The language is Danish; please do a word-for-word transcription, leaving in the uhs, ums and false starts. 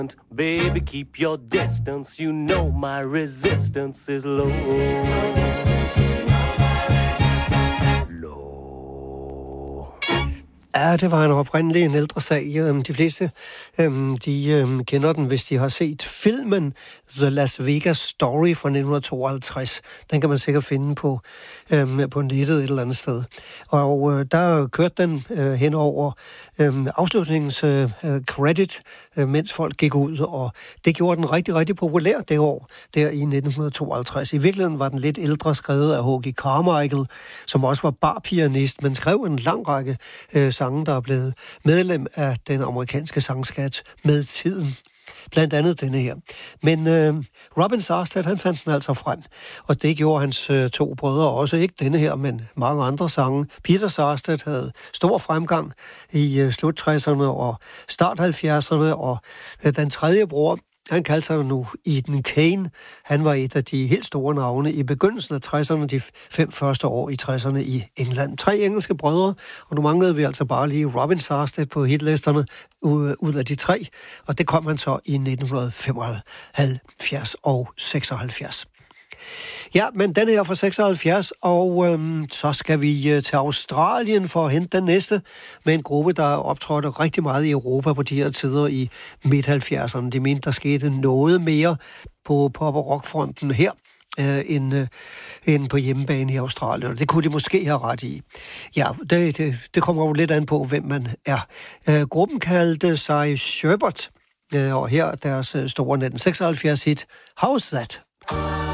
Baby, keep your distance. You know my resistance is low. Ja, det var en oprindelig en ældre sag. De fleste de kender den, hvis de har set filmen The Las Vegas Story fra nitten tooghalvtreds. Den kan man sikkert finde på, på nettet et eller andet sted. Og der kørte den hen over afslutningens credit, mens folk gik ud, og det gjorde den rigtig, rigtig populær det år, der i nitten tooghalvtreds. I virkeligheden var den lidt ældre, skrevet af H G Carmichael, som også var barpianist, men skrev en lang række sange, der er blevet medlem af den amerikanske sangskat med tiden. Blandt andet denne her. Men øh, Robin Sarstedt, han fandt den altså frem, og det gjorde hans øh, to brødre også. Ikke denne her, men mange andre sange. Peter Sarstedt havde stor fremgang i øh, slut tresserne og start halvfjerdserne, og øh, den tredje bror, han kaldte sig nu Eden Kane. Han var et af de helt store navne i begyndelsen af tresserne, de fem første år i tresserne i England. Tre engelske brødre, og nu manglede vi altså bare lige Robin Sarstedt på hitlisterne ud af de tre, og det kom han så i nitten femoghalvfjerds og seksoghalvfjerds. Ja, men den er fra seksoghalvfjerds, og øhm, så skal vi øh, til Australien for at hente den næste med en gruppe, der optrådte rigtig meget i Europa på de her tider i midt halvfjerdserne. De mente, der skete noget mere på pop- og rockfronten her, øh, end, øh, end på hjemmebane i Australien. Det kunne de måske have ret i. Ja, det, det, det kommer jo lidt an på, hvem man er. Øh, gruppen kaldte sig Sherbert, øh, og her deres store nitten seksoghalvfjerds hit, How's That?